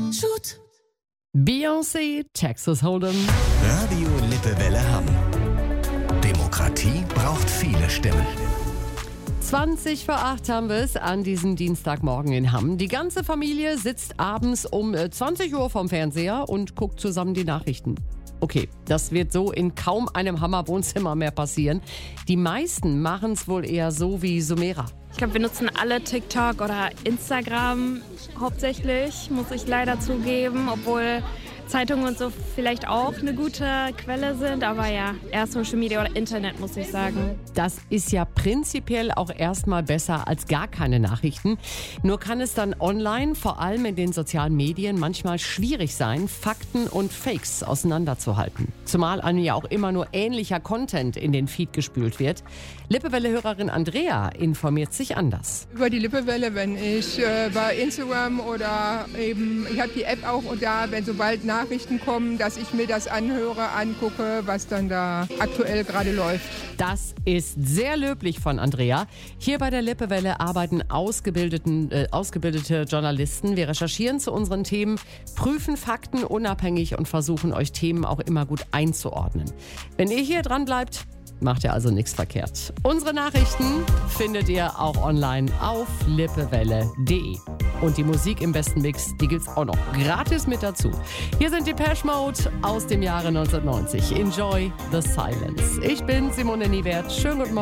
Shoot. Beyoncé, Texas Hold'em. Radio Lippewelle Hamm. Demokratie braucht viele Stimmen. 20 vor 8 haben wir es an diesem Dienstagmorgen in Hamm. Die ganze Familie sitzt abends um 20 Uhr vorm Fernseher und guckt zusammen die Nachrichten. Okay, das wird so in kaum einem Hammer Wohnzimmer mehr passieren. Die meisten machen es wohl eher so wie Sumera. Ich glaube, wir nutzen alle TikTok oder Instagram hauptsächlich, muss ich leider zugeben, obwohl Zeitungen und so vielleicht auch eine gute Quelle sind, aber ja, eher Social Media oder Internet, muss ich sagen. Das ist ja prinzipiell auch erstmal besser als gar keine Nachrichten. Nur kann es dann online, vor allem in den sozialen Medien, manchmal schwierig sein, Fakten und Fakes auseinanderzuhalten. Zumal einem ja auch immer nur ähnlicher Content in den Feed gespült wird. Lippewelle-Hörerin Andrea informiert sich anders. Über die Lippewelle, wenn ich bei Instagram oder eben, ich habe die App auch und da, wenn sobald Nachrichten kommen, dass ich mir das anhöre, angucke, was dann da aktuell gerade läuft. Das ist sehr löblich von Andrea. Hier bei der Lippewelle arbeiten ausgebildete Journalisten. Wir recherchieren zu unseren Themen, prüfen Fakten unabhängig und versuchen euch Themen auch immer gut einzuordnen. Wenn ihr hier dran bleibt, macht ihr also nichts verkehrt. Unsere Nachrichten findet ihr auch online auf lippewelle.de. Und die Musik im besten Mix, die gibt's auch noch gratis mit dazu. Hier sind Depeche Mode aus dem Jahre 1990. Enjoy the Silence. Ich bin Simone Niewert. Schönen guten Morgen.